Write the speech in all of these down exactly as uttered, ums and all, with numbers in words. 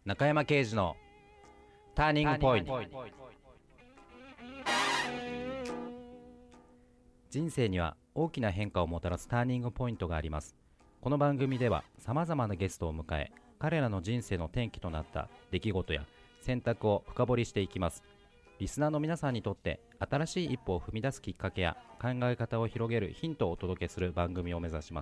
中山圭司のターニングポイント。人生には大きな変化をもたらすターニングポイントがあります。この番組では様々なゲストを迎え、彼らの人生の転機となった出来事や選択を深掘りしていきます。リスナーの皆さんにとって新しい一歩を踏み出すきっかけや考え方を広げるヒントをお届けする番組を目指します。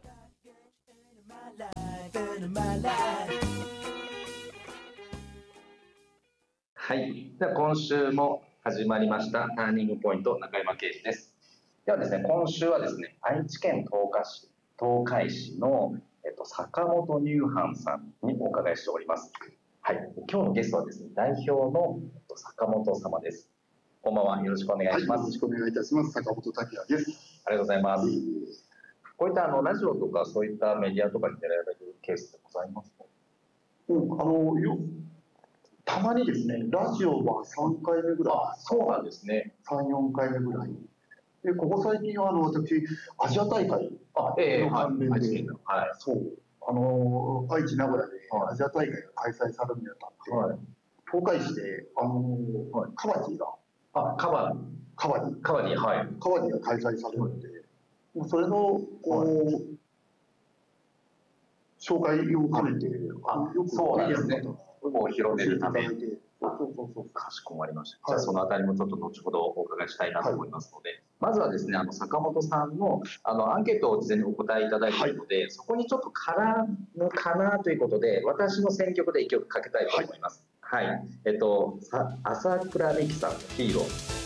はい、では今週も始まりましたターニングポイント、中山圭司です。ではですね、今週はですね、愛知県東海市、東海市の、えっと、坂本ニューハンさんにお伺いしております。はい、今日のゲストはですね、代表の、えっと、坂本様です。こんばんは、よろしくお願いします。 はい、よろしくお願いいたします。坂本拓也です。 ありがとうございます。こういったあのラジオとかそういったメディアとかに出られるケースってございますか？ うん、あのよたまにですね、ラジオはさんかいめぐらい。 あ、そうなんですね。 さん、よんかいめぐらい。で、ここ最近はあの私、アジア大会の関連で、 えーはい、 そう、あの愛知名古屋でアジア大会が開催されるにあたって、はい、東海市で、あのはい、カバディが、 あ、カバディ、 カバディ、 カバディ、はい、 カバディが開催されるので、はい、それの、こう、はい、紹介を兼ねて、 あ、よくそうなんですね。を広めるために。 そうそうそう、 かしこまりました。じゃあそのあたりもちょっと後ほどお伺いしたいなと思いますので、はい、まずはですね、あの坂本さんのあのアンケートを事前にお答えいただいているので、はい、そこにちょっと絡むかなということで、私の選曲で一曲かけたいと思います。はい、はい、えっと朝倉美希さんのヒーロー。